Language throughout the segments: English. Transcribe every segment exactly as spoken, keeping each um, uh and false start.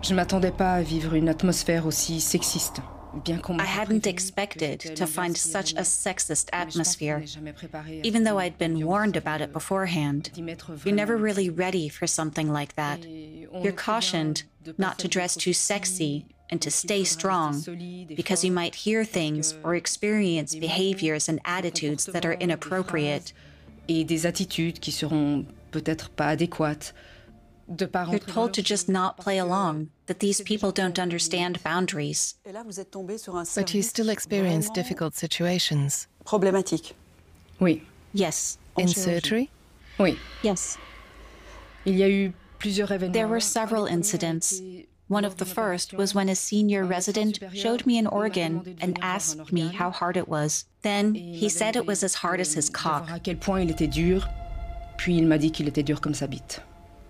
Je m'attendais pas à vivre une atmosphère aussi sexiste. I hadn't expected to find such a sexist atmosphere, even though I'd been warned about it beforehand. You're never really ready for something like that. You're cautioned not to dress too sexy and to stay strong, because you might hear things or experience behaviors and attitudes that are inappropriate. Et des attitudes qui seront peut-être pas adéquates. You're told to just not play along, that these people don't understand boundaries. But you still experience difficult situations. Problématique. Oui. Yes. In surgery? Oui. Yes. Il y a eu plusieurs événements. There were several incidents. One of the first was when a senior resident showed me an organ and asked me how hard it was. Then he said it was as hard as his cock. À quel point il était dur, puis il m'a dit qu'il était dur comme sa bite.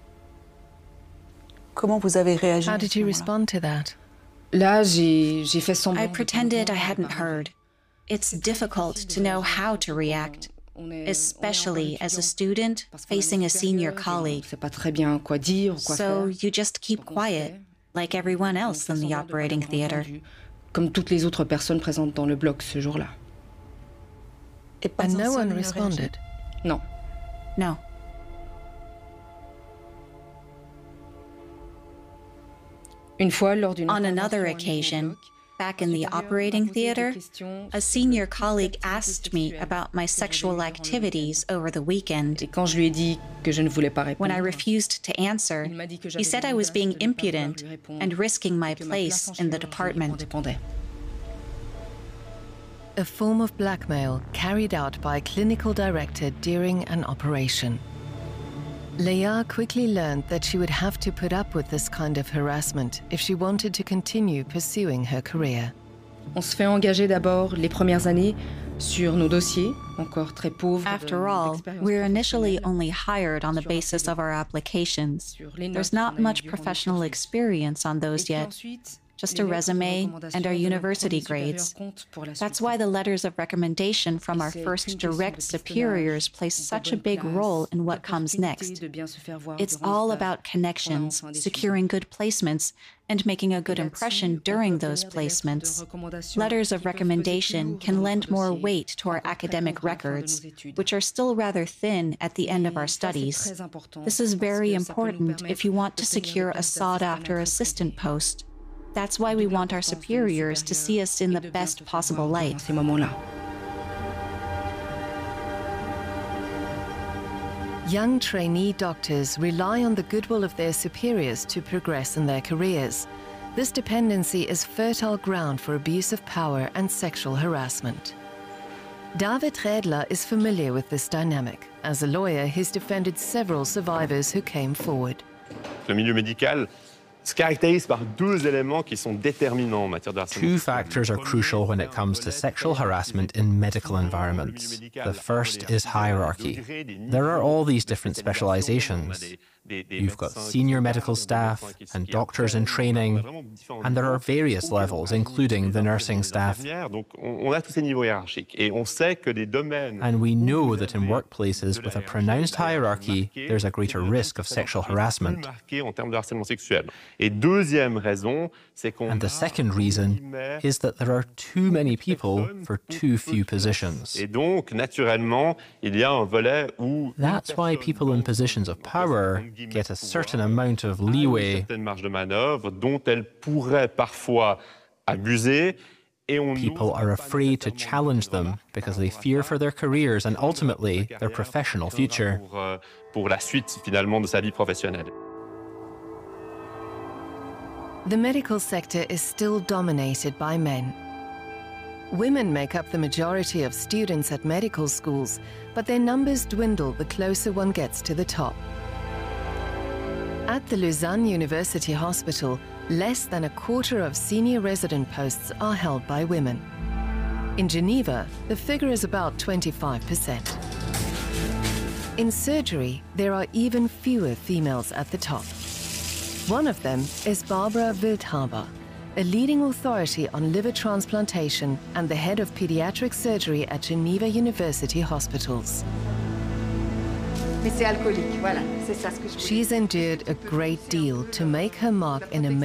Comment vous avez réagi? How did you respond to that? Là, j'ai j'ai fait semblant. I pretended I hadn't heard. It's difficult to know how to react, especially as a student facing a senior colleague. So you just keep quiet, like everyone else in the operating theater. Comme toutes les autres personnes présentes dans le bloc ce jour-là. And no one responded? Non. No. Une fois, lors d'une On another occasion, back in the operating theater, a senior colleague asked me about my sexual activities over the weekend. Et quand je lui ai dit que je ne voulais pas répondre, when I refused to answer, he said I was being impudent and risking my place in the department. A form of blackmail carried out by a clinical director during an operation. Leia quickly learned that she would have to put up with this kind of harassment if she wanted to continue pursuing her career. On se fait engager d'abord les premières années sur nos dossiers, encore très pauvres. After all, we're initially only hired on the basis of our applications. There's not much professional experience on those yet. Just a resume and our university grades. That's why the letters of recommendation from our first direct superiors play such a big role in what comes next. It's all about connections, securing good placements, and making a good impression during those placements. Letters of recommendation can lend more weight to our academic records, which are still rather thin at the end of our studies. This is very important if you want to secure a sought-after assistant post. That's why we want our superiors to see us in the best possible light. Young trainee doctors rely on the goodwill of their superiors to progress in their careers. This dependency is fertile ground for abuse of power and sexual harassment. David Redler is familiar with this dynamic. As a lawyer, he's defended several survivors who came forward. Le milieu médical se caractérise par deux éléments qui sont déterminants en matière de harcèlement. Two factors are crucial when it comes to sexual harassment in medical environments. The first is hierarchy. There are all these different specializations. You've got senior medical staff and doctors in training, and there are various levels, including the nursing staff. And we know that in workplaces with a pronounced hierarchy, there's a greater risk of sexual harassment. And the second reason is that there are too many people for too few positions. That's why people in positions of power get a certain amount of leeway. People are afraid to challenge them because they fear for their careers and ultimately their professional future. The medical sector is still dominated by men. Women make up the majority of students at medical schools, but their numbers dwindle the closer one gets to the top. At the Lausanne University Hospital, less than a quarter of senior resident posts are held by women. In Geneva, the figure is about twenty-five percent. In surgery, there are even fewer females at the top. One of them is Barbara Wildhaber, a leading authority on liver transplantation and the head of pediatric surgery at Geneva University Hospitals. She's endured a great deal to make her mark in a